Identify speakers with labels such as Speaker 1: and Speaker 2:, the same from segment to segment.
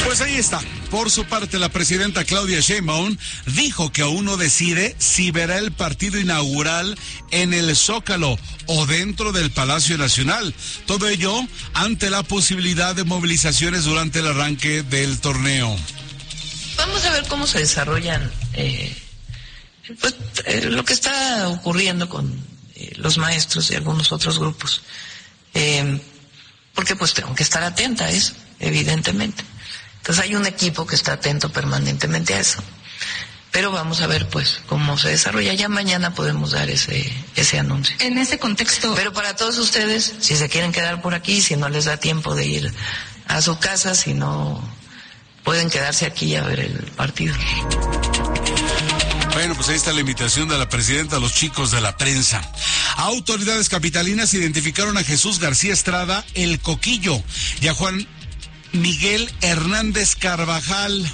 Speaker 1: Pues ahí está. Por su parte, la presidenta Claudia Sheinbaum dijo que aún no decide si verá el partido inaugural en el Zócalo o dentro del Palacio Nacional. Todo ello ante la posibilidad de movilizaciones durante el arranque del torneo.
Speaker 2: Vamos a ver cómo se desarrollan lo que está ocurriendo con los maestros y algunos otros grupos. Porque pues tengo que estar atenta a eso, evidentemente. Entonces hay un equipo que está atento permanentemente a eso. Pero vamos a ver pues cómo se desarrolla. Ya mañana podemos dar ese anuncio.
Speaker 3: En ese contexto...
Speaker 2: Pero para todos ustedes, si se quieren quedar por aquí, si no les da tiempo de ir a su casa, si no pueden quedarse aquí a ver el partido.
Speaker 1: Bueno, pues ahí está la invitación de la presidenta a los chicos de la prensa. Autoridades capitalinas identificaron a Jesús García Estrada, el Coquillo, y a Juan Miguel Hernández Carvajal,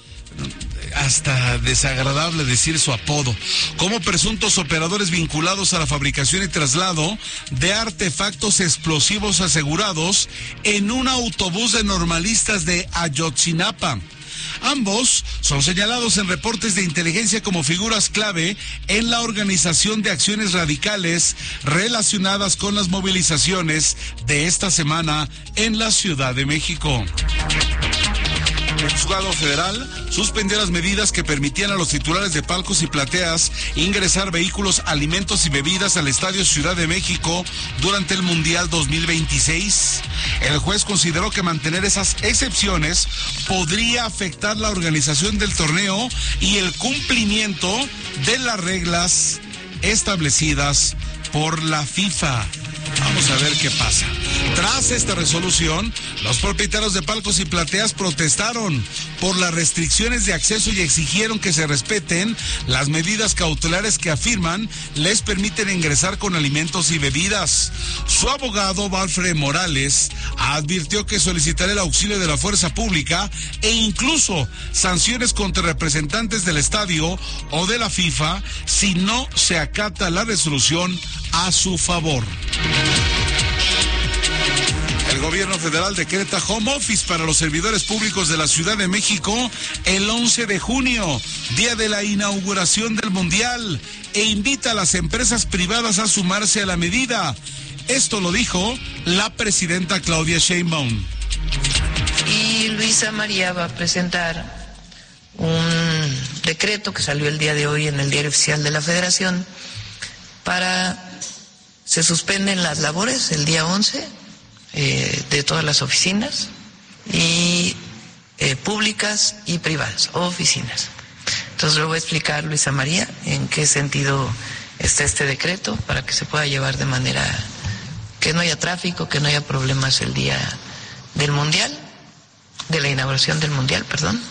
Speaker 1: hasta desagradable decir su apodo, como presuntos operadores vinculados a la fabricación y traslado de artefactos explosivos asegurados en un autobús de normalistas de Ayotzinapa. Ambos son señalados en reportes de inteligencia como figuras clave en la organización de acciones radicales relacionadas con las movilizaciones de esta semana en la Ciudad de México. El juzgado federal suspendió las medidas que permitían a los titulares de palcos y plateas ingresar vehículos, alimentos y bebidas al Estadio Ciudad de México durante el Mundial 2026. El juez consideró que mantener esas excepciones podría afectar la organización del torneo y el cumplimiento de las reglas establecidas por la FIFA. Vamos a ver qué pasa. Tras esta resolución, los propietarios de palcos y plateas protestaron por las restricciones de acceso y exigieron que se respeten las medidas cautelares que afirman les permiten ingresar con alimentos y bebidas. Su abogado, Valfred Morales, advirtió que solicitará el auxilio de la fuerza pública e incluso sanciones contra representantes del estadio o de la FIFA si no se acata la resolución a su favor. El gobierno federal decreta home office para los servidores públicos de la Ciudad de México el 11 de junio, día de la inauguración del Mundial, e invita a las empresas privadas a sumarse a la medida. Esto lo dijo la presidenta Claudia Sheinbaum.
Speaker 2: Y Luisa María va a presentar un decreto que salió el día de hoy en el Diario Oficial de la Federación se suspenden las labores el día 11 de todas las oficinas y públicas y privadas, oficinas. Entonces le voy a explicar, Luisa María, en qué sentido está este decreto para que se pueda llevar de manera que no haya tráfico, que no haya problemas el día del Mundial, de la inauguración del Mundial, perdón.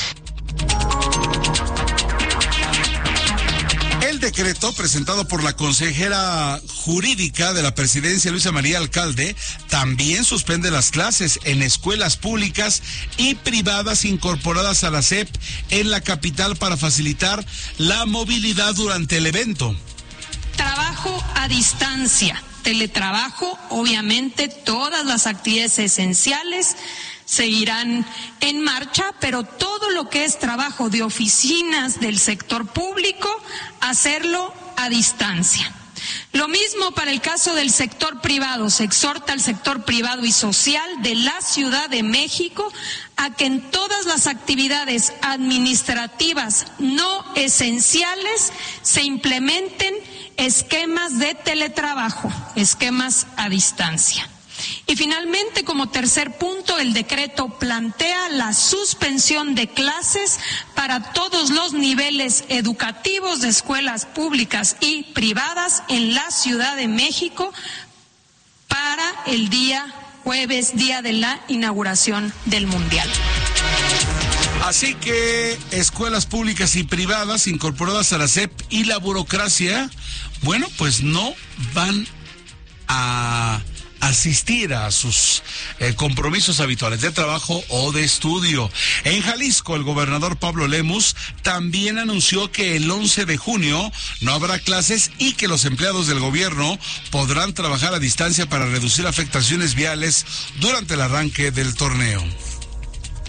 Speaker 1: El decreto presentado por la consejera jurídica de la presidencia, Luisa María Alcalde, también suspende las clases en escuelas públicas y privadas incorporadas a la SEP en la capital para facilitar la movilidad durante el evento.
Speaker 3: Trabajo a distancia, teletrabajo, obviamente todas las actividades esenciales seguirán en marcha, pero todo lo que es trabajo de oficinas del sector público, hacerlo a distancia. Lo mismo para el caso del sector privado. Se exhorta al sector privado y social de la Ciudad de México a que en todas las actividades administrativas no esenciales se implementen esquemas de teletrabajo, esquemas a distancia. Y finalmente, como tercer punto, el decreto plantea la suspensión de clases para todos los niveles educativos de escuelas públicas y privadas en la Ciudad de México para el día jueves, día de la inauguración del Mundial.
Speaker 1: Así que escuelas públicas y privadas incorporadas a la SEP y la burocracia, bueno, pues no van a asistir a sus compromisos habituales de trabajo o de estudio. En Jalisco, el gobernador Pablo Lemus también anunció que el 11 de junio no habrá clases y que los empleados del gobierno podrán trabajar a distancia para reducir afectaciones viales durante el arranque del torneo.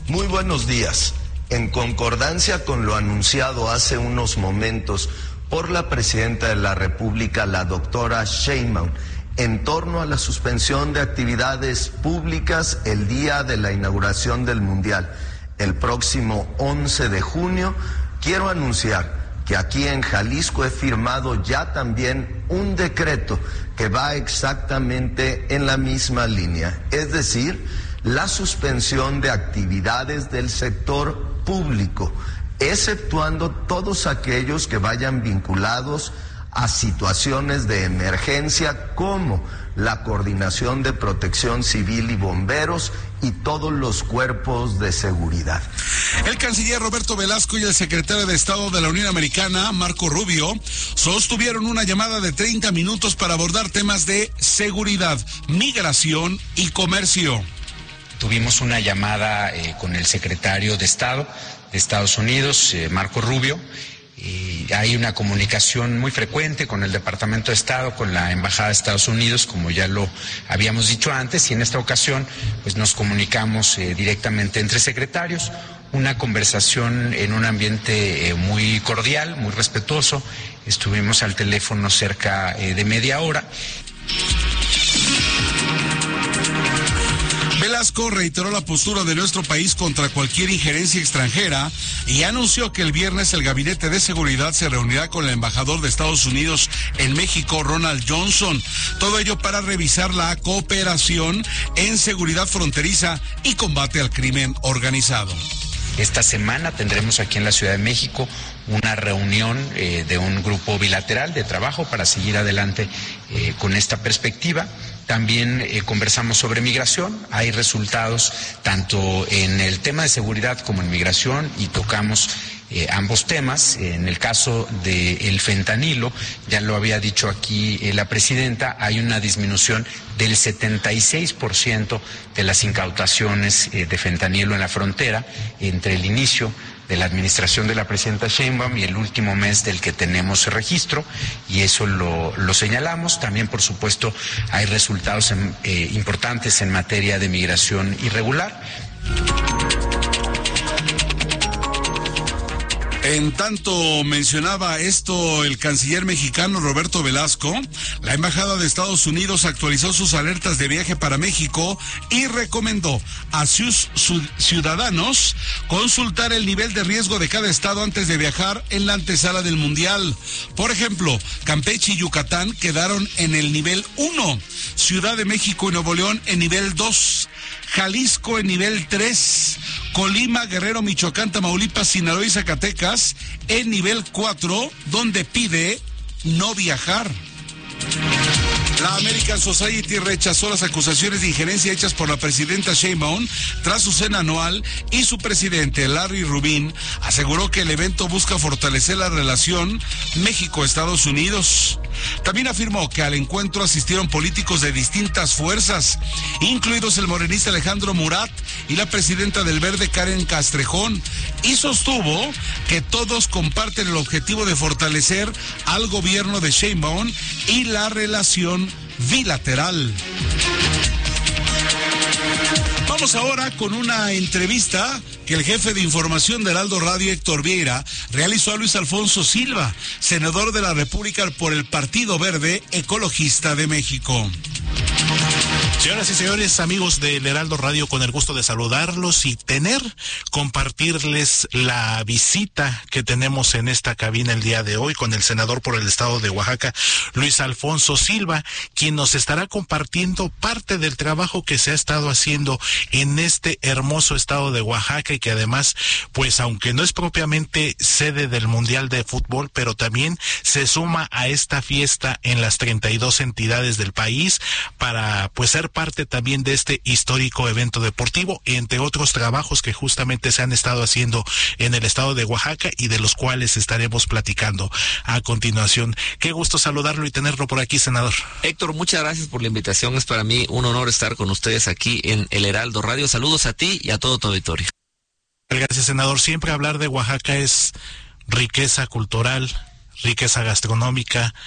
Speaker 4: Muy buenos días. En concordancia con lo anunciado hace unos momentos por la Presidenta de la República, la doctora Sheinbaum, en torno a la suspensión de actividades públicas el día de la inauguración del Mundial, el próximo 11 de junio, quiero anunciar que aquí en Jalisco he firmado ya también un decreto que va exactamente en la misma línea, es decir, la suspensión de actividades del sector público, exceptuando todos aquellos que vayan vinculados a situaciones de emergencia como la Coordinación de Protección Civil y Bomberos y todos los cuerpos de seguridad.
Speaker 1: El canciller Roberto Velasco y el secretario de Estado de la Unión Americana, Marco Rubio, sostuvieron una llamada de 30 minutos para abordar temas de seguridad, migración y comercio.
Speaker 5: Tuvimos una llamada con el secretario de Estado de Estados Unidos, Marco Rubio, y hay una comunicación muy frecuente con el Departamento de Estado, con la Embajada de Estados Unidos, como ya lo habíamos dicho antes, y en esta ocasión pues nos comunicamos directamente entre secretarios, una conversación en un ambiente muy cordial, muy respetuoso. Estuvimos al teléfono cerca de media hora.
Speaker 1: Velasco reiteró la postura de nuestro país contra cualquier injerencia extranjera y anunció que el viernes el Gabinete de Seguridad se reunirá con el embajador de Estados Unidos en México, Ronald Johnson. Todo ello para revisar la cooperación en seguridad fronteriza y combate al crimen organizado.
Speaker 5: Esta semana tendremos aquí en la Ciudad de México una reunión de un grupo bilateral de trabajo para seguir adelante con esta perspectiva. También conversamos sobre migración. Hay resultados tanto en el tema de seguridad como en migración y tocamos ambos temas. En el caso del fentanilo, ya lo había dicho aquí la presidenta, hay una disminución del 76% de las incautaciones de fentanilo en la frontera entre el inicio de la administración de la presidenta Sheinbaum y el último mes del que tenemos registro, y eso lo señalamos. También, por supuesto, hay resultados importantes en materia de migración irregular.
Speaker 1: En tanto mencionaba esto el canciller mexicano Roberto Velasco, la Embajada de Estados Unidos actualizó sus alertas de viaje para México y recomendó a sus ciudadanos consultar el nivel de riesgo de cada estado antes de viajar en la antesala del Mundial. Por ejemplo, Campeche y Yucatán quedaron en el nivel 1, Ciudad de México y Nuevo León en nivel 2, Jalisco en nivel 3, Colima, Guerrero, Michoacán, Tamaulipas, Sinaloa y Zacatecas en nivel 4, donde pide no viajar. La American Society rechazó las acusaciones de injerencia hechas por la presidenta Sheinbaum tras su cena anual y su presidente, Larry Rubin, aseguró que el evento busca fortalecer la relación México-Estados Unidos. También afirmó que al encuentro asistieron políticos de distintas fuerzas, incluidos el morenista Alejandro Murat y la presidenta del Verde, Karen Castrejón, y sostuvo que todos comparten el objetivo de fortalecer al gobierno de Sheinbaum y la relación bilateral. Vamos ahora con una entrevista que el jefe de información de Heraldo Radio, Héctor Vieira, realizó a Luis Alfonso Silva, senador de la República por el Partido Verde Ecologista de México.
Speaker 6: Señoras y señores, amigos del Heraldo Radio, con el gusto de saludarlos y compartirles la visita que tenemos en esta cabina el día de hoy con el senador por el estado de Oaxaca, Luis Alfonso Silva, quien nos estará compartiendo parte del trabajo que se ha estado haciendo en este hermoso estado de Oaxaca y que además, pues aunque no es propiamente sede del Mundial de Fútbol, pero también se suma a esta fiesta en las 32 entidades del país para pues ser parte también de este histórico evento deportivo, entre otros trabajos que justamente se han estado haciendo en el estado de Oaxaca y de los cuales estaremos platicando a continuación. Qué gusto saludarlo y tenerlo por aquí, senador.
Speaker 7: Héctor, muchas gracias por la invitación. Es para mí un honor estar con ustedes aquí en el Heraldo Radio. Saludos a ti y a todo tu auditorio.
Speaker 6: Gracias, senador. Siempre hablar de Oaxaca es riqueza cultural, riqueza gastronómica,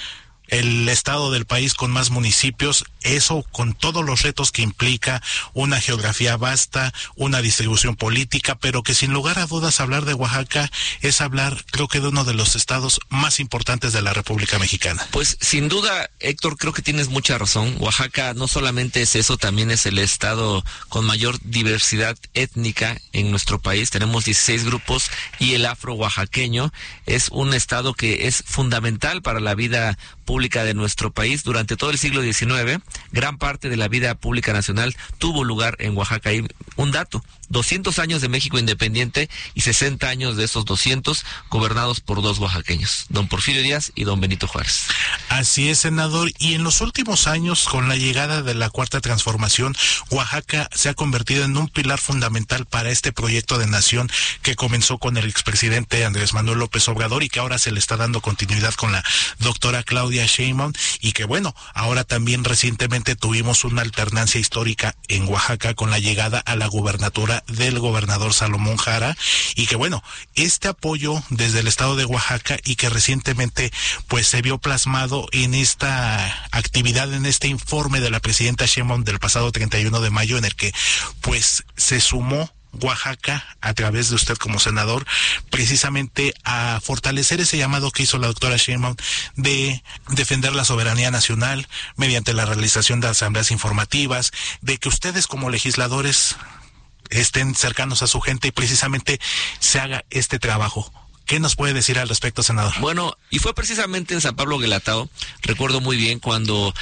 Speaker 6: el estado del país con más municipios, eso con todos los retos que implica, una geografía vasta, una distribución política, pero que sin lugar a dudas hablar de Oaxaca es hablar, creo que de uno de los estados más importantes de la República Mexicana.
Speaker 7: Pues sin duda, Héctor, creo que tienes mucha razón. Oaxaca no solamente es eso, también es el estado con mayor diversidad étnica en nuestro país. Tenemos 16 grupos y el afro-oaxaqueño es un estado que es fundamental para la vida pública de nuestro país. Durante todo el siglo XIX, gran parte de la vida pública nacional tuvo lugar en Oaxaca. Y un dato, 200 años de México independiente y 60 años de esos 200 gobernados por dos oaxaqueños, don Porfirio Díaz y don Benito Juárez.
Speaker 6: Así es, senador, y en los últimos años, con la llegada de la Cuarta Transformación, Oaxaca se ha convertido en un pilar fundamental para este proyecto de nación que comenzó con el expresidente Andrés Manuel López Obrador y que ahora se le está dando continuidad con la doctora Claudia Sheinbaum, y que bueno, ahora también recientemente tuvimos una alternancia histórica en Oaxaca con la llegada a la gubernatura del gobernador Salomón Jara, y que bueno, este apoyo desde el estado de Oaxaca y que recientemente pues se vio plasmado en esta actividad, en este informe de la presidenta Sheinbaum del pasado 31 de mayo, en el que pues se sumó Oaxaca, a través de usted como senador, precisamente a fortalecer ese llamado que hizo la doctora Sheinbaum de defender la soberanía nacional mediante la realización de asambleas informativas, de que ustedes como legisladores estén cercanos a su gente y precisamente se haga este trabajo. ¿Qué nos puede decir al respecto, senador?
Speaker 7: Bueno, y fue precisamente en San Pablo Guelatao, recuerdo muy bien, cuando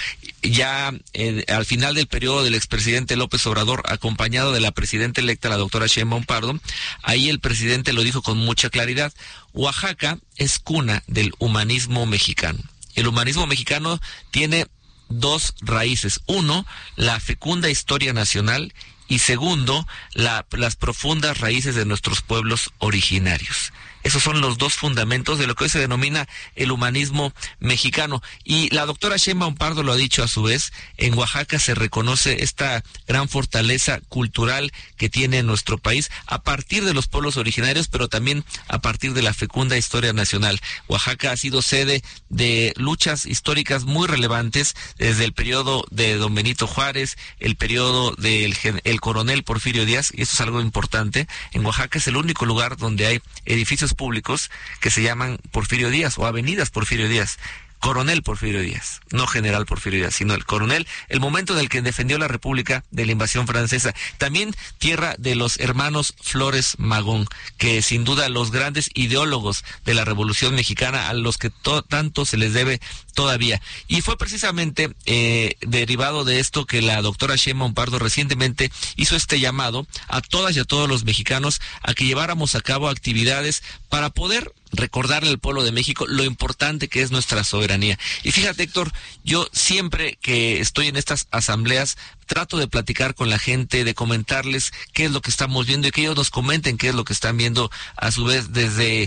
Speaker 7: ya al final del periodo del expresidente López Obrador, acompañado de la presidenta electa, la doctora Sheinbaum Pardo, ahí el presidente lo dijo con mucha claridad: Oaxaca es cuna del humanismo mexicano. El humanismo mexicano tiene dos raíces: uno, la fecunda historia nacional, y segundo, las profundas raíces de nuestros pueblos originarios. Esos son los dos fundamentos de lo que hoy se denomina el humanismo mexicano. Y la doctora Sheinbaum Pardo lo ha dicho a su vez: en Oaxaca se reconoce esta gran fortaleza cultural que tiene nuestro país a partir de los pueblos originarios, pero también a partir de la fecunda historia nacional. Oaxaca ha sido sede de luchas históricas muy relevantes desde el periodo de don Benito Juárez, el periodo del coronel Porfirio Díaz, y esto es algo importante. En Oaxaca es el único lugar donde hay edificios públicos que se llaman Porfirio Díaz o avenidas Porfirio Díaz. Coronel Porfirio Díaz, no General Porfirio Díaz, sino el coronel, el momento en el que defendió la República de la invasión francesa. También tierra de los hermanos Flores Magón, que sin duda los grandes ideólogos de la Revolución Mexicana, a los que tanto se les debe todavía. Y fue precisamente derivado de esto que la doctora Sheinbaum Pardo recientemente hizo este llamado a todas y a todos los mexicanos a que lleváramos a cabo actividades para poder recordarle al pueblo de México lo importante que es nuestra soberanía. Y fíjate, Héctor, yo siempre que estoy en estas asambleas trato de platicar con la gente, de comentarles qué es lo que estamos viendo y que ellos nos comenten qué es lo que están viendo a su vez desde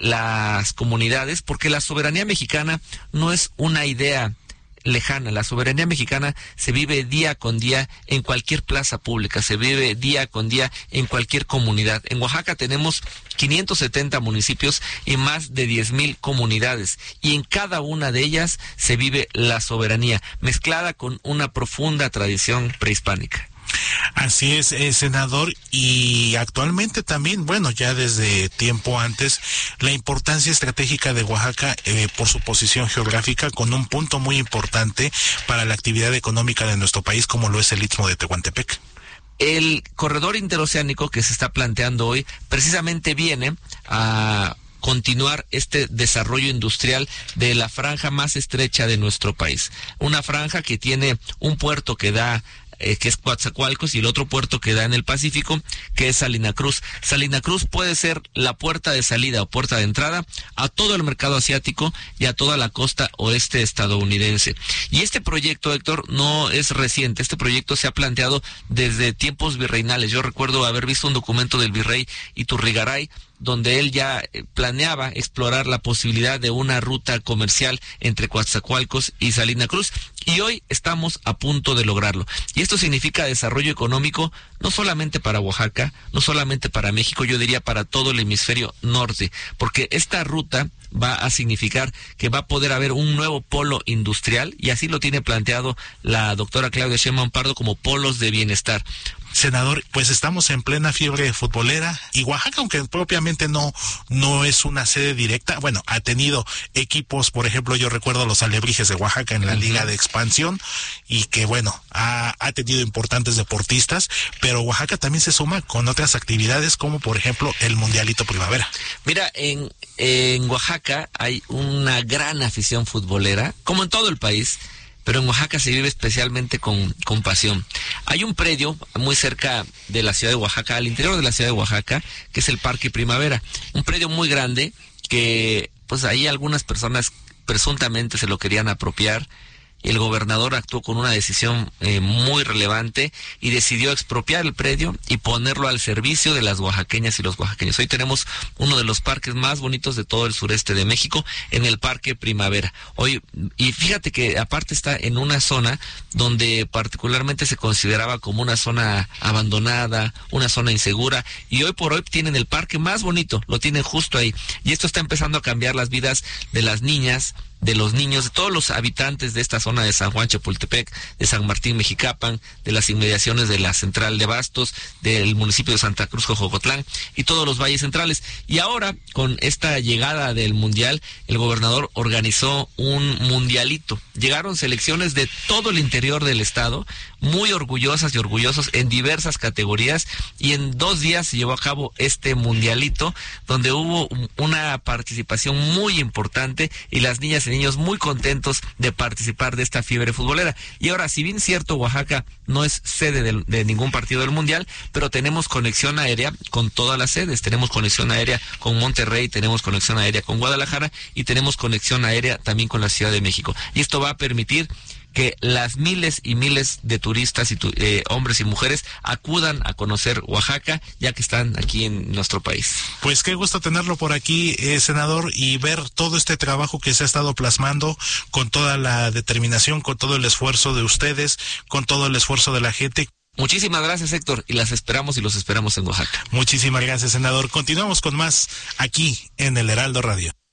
Speaker 7: las comunidades, porque la soberanía mexicana no es una idea lejana. La soberanía mexicana se vive día con día en cualquier plaza pública, se vive día con día en cualquier comunidad. En Oaxaca tenemos 570 municipios y más de 10,000 comunidades, y en cada una de ellas se vive la soberanía, mezclada con una profunda tradición prehispánica.
Speaker 6: Así es, senador, y actualmente también, bueno, ya desde tiempo antes, la importancia estratégica de Oaxaca por su posición geográfica, con un punto muy importante para la actividad económica de nuestro país, como lo es el Istmo de Tehuantepec.
Speaker 7: El corredor interoceánico que se está planteando hoy precisamente viene a continuar este desarrollo industrial de la franja más estrecha de nuestro país. Una franja que tiene un puerto que da que es Coatzacoalcos, y el otro puerto que da en el Pacífico, que es Salina Cruz. Salina Cruz puede ser la puerta de salida o puerta de entrada a todo el mercado asiático y a toda la costa oeste estadounidense. Y este proyecto, Héctor, no es reciente. Este proyecto se ha planteado desde tiempos virreinales. Yo recuerdo haber visto un documento del virrey Iturrigaray, donde él ya planeaba explorar la posibilidad de una ruta comercial entre Coatzacoalcos y Salina Cruz, y hoy estamos a punto de lograrlo. Y esto significa desarrollo económico no solamente para Oaxaca, no solamente para México, yo diría para todo el hemisferio norte, porque esta ruta va a significar que va a poder haber un nuevo polo industrial, y así lo tiene planteado la doctora Claudia Sheinbaum Pardo, como polos de bienestar.
Speaker 6: Senador, pues estamos en plena fiebre futbolera, y Oaxaca, aunque propiamente no es una sede directa, bueno, ha tenido equipos, por ejemplo, yo recuerdo los Alebrijes de Oaxaca en la Liga de Expansión, y que bueno, ha tenido importantes deportistas, pero Oaxaca también se suma con otras actividades, como por ejemplo el Mundialito Primavera.
Speaker 7: Mira, en Oaxaca hay una gran afición futbolera, como en todo el país, pero en Oaxaca se vive especialmente con pasión. Hay un predio muy cerca de la ciudad de Oaxaca, al interior de la ciudad de Oaxaca, que es el Parque Primavera. Un predio muy grande que, pues ahí algunas personas presuntamente se lo querían apropiar. El gobernador actuó con una decisión muy relevante y decidió expropiar el predio y ponerlo al servicio de las oaxaqueñas y los oaxaqueños. Hoy tenemos uno de los parques más bonitos de todo el sureste de México, en el Parque Primavera. Hoy, y fíjate que aparte está en una zona donde particularmente se consideraba como una zona abandonada, una zona insegura, y hoy por hoy tienen el parque más bonito, lo tienen justo ahí. Y esto está empezando a cambiar las vidas de las niñas, de los niños, de todos los habitantes de esta zona de San Juan Chapultepec, de San Martín Mexicapan, de las inmediaciones de la Central de Bastos, del municipio de Santa Cruz Jojocotlán y todos los valles centrales. Y ahora, con esta llegada del Mundial, el gobernador organizó un mundialito. Llegaron selecciones de todo el interior del estado, muy orgullosas y orgullosos en diversas categorías, y en 2 días se llevó a cabo este mundialito, donde hubo una participación muy importante y las niñas y niños muy contentos de participar de esta fiebre futbolera. Y ahora, si bien cierto, Oaxaca no es sede de ningún partido del Mundial, pero tenemos conexión aérea con todas las sedes. Tenemos conexión aérea con Monterrey, tenemos conexión aérea con Guadalajara y tenemos conexión aérea también con la Ciudad de México. Y esto va a permitir que las miles y miles de turistas y hombres y mujeres acudan a conocer Oaxaca, ya que están aquí en nuestro país.
Speaker 6: Pues qué gusto tenerlo por aquí, senador, y ver todo este trabajo que se ha estado plasmando con toda la determinación, con todo el esfuerzo de ustedes, con todo el esfuerzo de la gente.
Speaker 7: Muchísimas gracias, Héctor, y las esperamos y los esperamos en Oaxaca.
Speaker 6: Muchísimas gracias, senador. Continuamos con más aquí en el Heraldo Radio.